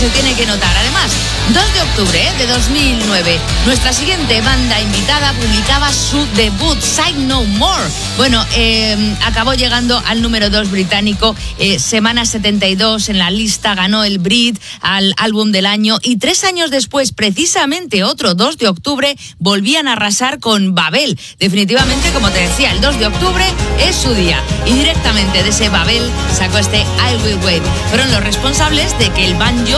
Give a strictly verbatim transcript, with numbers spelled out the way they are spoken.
se tiene que notar. Además, dos de octubre ¿eh? de dos mil nueve, nuestra siguiente banda invitada publicaba su debut, Say No More. Bueno, eh, acabó llegando al número dos británico, eh, semana setenta y dos en la lista, ganó el Brit al álbum del año y tres años después, precisamente otro dos de octubre, volvían a arrasar con Babel. Definitivamente, como te decía, el dos de octubre es su día y directamente de ese Babel sacó este I Will Wait. Fueron los responsables de que el banjo